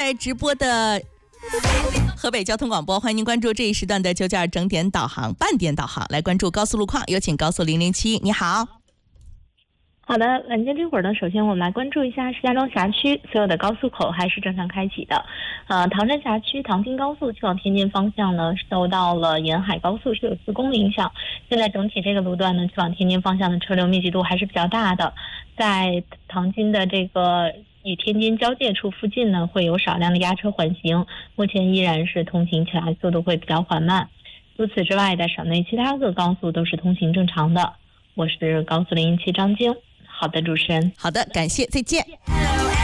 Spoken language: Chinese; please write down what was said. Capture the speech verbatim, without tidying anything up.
在直播的河北交通广播，欢迎您关注这一时段的九点整点导航、半点导航，来关注高速路况。有请高速零零七，你好。 好的，晚间这会儿呢，首先我们来关注一下石家庄辖区所有的高速口还是正常开启的。呃，唐山辖区唐津高速去往天津方向呢，受到了沿海高速是有四公里影响。现在整体这个路段呢，去往天津方向的车流密集度还是比较大的，在唐津的这个与天津交界处附近呢，会有少量的压车缓行，目前依然是通行起来速度会比较缓慢。除此之外的省内其他各高速都是通行正常的。我是高速零零七张晶。好的，主持人。 好的，感谢，再见。